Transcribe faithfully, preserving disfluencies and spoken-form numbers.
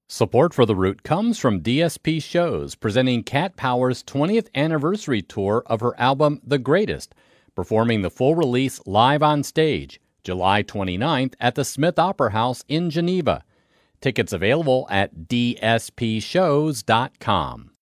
Support for The Root comes from D S P Shows, presenting Cat Power's twentieth anniversary tour of her album The Greatest, performing the full release live on stage, July twenty-ninth at the Smith Opera House in Geneva. Tickets available at d s p shows dot com.